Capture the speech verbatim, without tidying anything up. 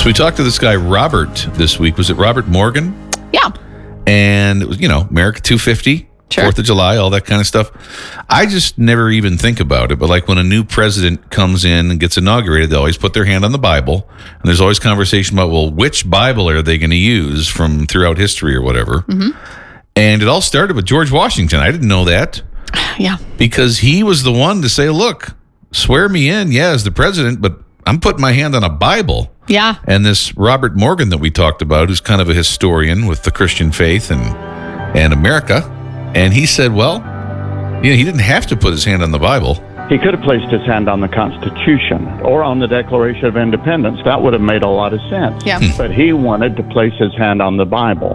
So we talked to this guy, Robert, this week. Was it Robert Morgan? Yeah. And, it was, you know, America two fifty, Sure. fourth of July, all that kind of stuff. I just never even think about it. But like when a new president comes in and gets inaugurated, they always put their hand on the Bible. And there's always conversation about, well, which Bible are they going to use from throughout history or whatever? Mm-hmm. And it all started with George Washington. I didn't know that. Yeah. Because he was the one to say, look, swear me in, yeah, as the president, but I'm putting my hand on a Bible. Yeah. And this Robert Morgan that we talked about, who's kind of a historian with the Christian faith and and America, and he said, well, you know, he didn't have to put his hand on the Bible. He could have placed his hand on the Constitution or on the Declaration of Independence. That would have made a lot of sense. Yeah. But he wanted to place his hand on the Bible.